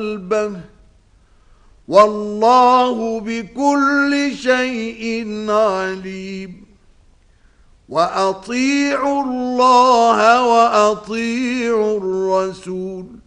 قلبه والله بكل شيء عليم وأطيعوا الله وأطيعوا الرسول